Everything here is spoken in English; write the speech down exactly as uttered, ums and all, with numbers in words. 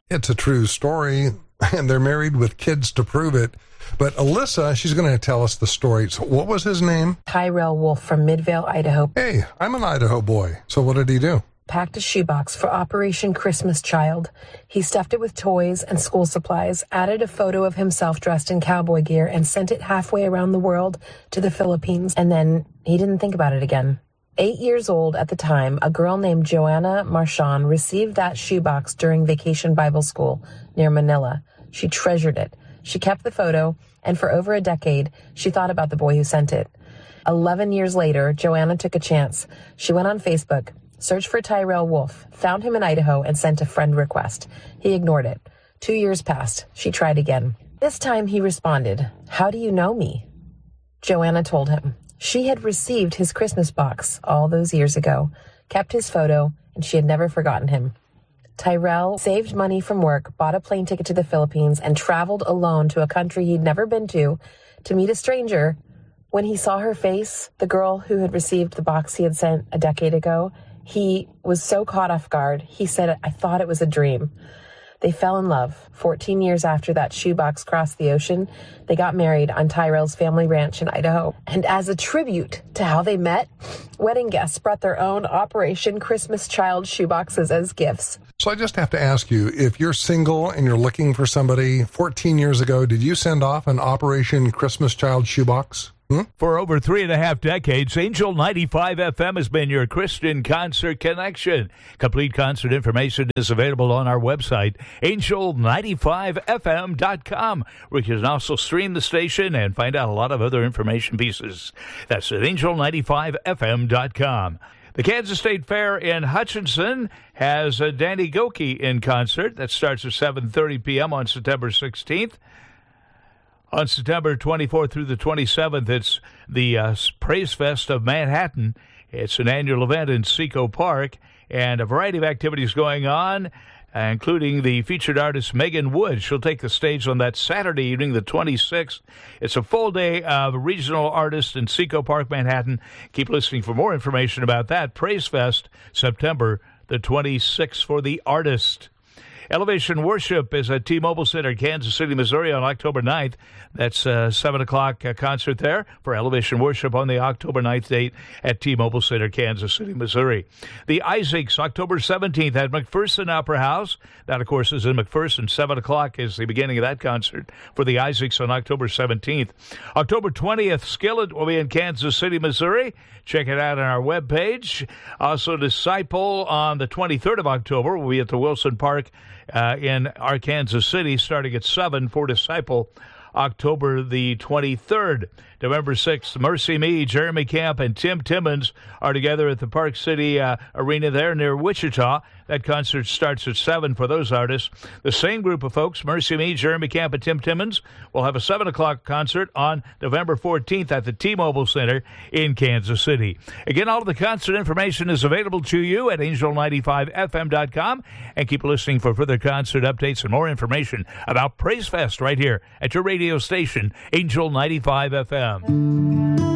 It's a true story, and they're married with kids to prove it. But Alyssa, she's going to tell us the story. So what was his name? Tyrell Wolf from Midvale, Idaho. Hey, I'm an Idaho boy. So what did he do? Packed a shoebox for Operation Christmas Child. He stuffed it with toys and school supplies, added a photo of himself dressed in cowboy gear, and sent it halfway around the world to the Philippines. And then he didn't think about it again. Eight years old at the time, a girl named Joanna Marchand received that shoebox during Vacation Bible School near Manila. She treasured it. She kept the photo, and for over a decade, she thought about the boy who sent it. Eleven years later, Joanna took a chance. She went on Facebook, searched for Tyrell Wolf, found him in Idaho, and sent a friend request. He ignored it. Two years passed. She tried again. This time he responded, "How do you know me?" Joanna told him. She had received his Christmas box all those years ago, kept his photo, and she had never forgotten him. Tyrell saved money from work, bought a plane ticket to the Philippines, and traveled alone to a country he'd never been to, to meet a stranger. When he saw her face, the girl who had received the box he had sent a decade ago, he was so caught off guard. He said, "I thought it was a dream." They fell in love. fourteen years after that shoebox crossed the ocean, they got married on Tyrell's family ranch in Idaho. And as a tribute to how they met, wedding guests brought their own Operation Christmas Child shoeboxes as gifts. So I just have to ask you, if you're single and you're looking for somebody, fourteen years ago, did you send off an Operation Christmas Child shoebox? Hmm? For over three and a half decades, Angel ninety-five F M has been your Christian concert connection. Complete concert information is available on our website, angel ninety-five f m dot com, where you can also stream the station and find out a lot of other information pieces. That's at angel ninety-five f m dot com. The Kansas State Fair in Hutchinson has uh, Danny Gokey in concert. That starts at seven thirty p.m. on September sixteenth. On September twenty-fourth through the twenty-seventh, it's the uh, Praise Fest of Manhattan. It's an annual event in Seco Park, and a variety of activities going on, uh, including the featured artist Megan Wood. She'll take the stage on that Saturday evening, the twenty-sixth. It's a full day of regional artists in Seco Park, Manhattan. Keep listening for more information about that. Praise Fest, September the twenty-sixth for the artist. Elevation Worship is at T-Mobile Center, Kansas City, Missouri on October ninth. That's a seven o'clock uh, concert there for Elevation Worship on the October ninth date at T-Mobile Center, Kansas City, Missouri. The Isaacs, October seventeenth at McPherson Opera House. That, of course, is in McPherson. seven o'clock is the beginning of that concert for the Isaacs on October seventeenth. October twentieth, Skillet will be in Kansas City, Missouri. Check it out on our webpage. Also, Disciple on the twenty-third of October will be at the Wilson Park Uh, in Arkansas City, starting at seven for Disciple, October the twenty-third. November sixth, Mercy Me, Jeremy Camp, and Tim Timmons are together at the Park City uh, Arena there near Wichita. That concert starts at seven for those artists. The same group of folks, Mercy Me, Jeremy Camp, and Tim Timmons, will have a seven o'clock concert on November fourteenth at the T-Mobile Center in Kansas City. Again, all of the concert information is available to you at angel ninety-five f m dot com. And keep listening for further concert updates and more information about Praise Fest right here at your radio station, Angel ninety-five F M.